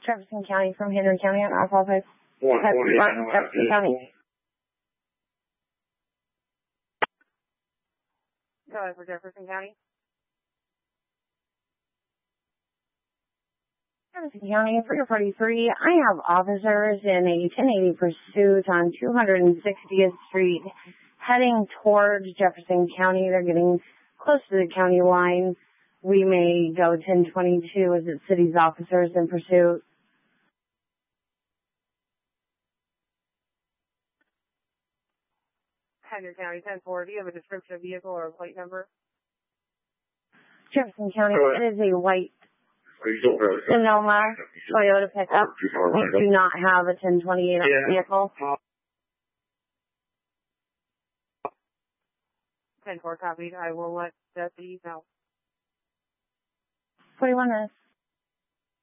Jefferson County from Henry County on Alpha 140. Jefferson County. Go ahead for Jefferson County. Jefferson County, 343. I have officers in a 1080 pursuit on 260th Street heading towards Jefferson County. They're getting close to the county line. We may go 1022 as it's city's officers in pursuit. Henry County, 10-4. Do you have a description of vehicle or a plate number? Jefferson County, it is a white Sonoma Toyota pickup. We do not have a 1028 vehicle. 10-4 copied. I will let the know. 41 minutes.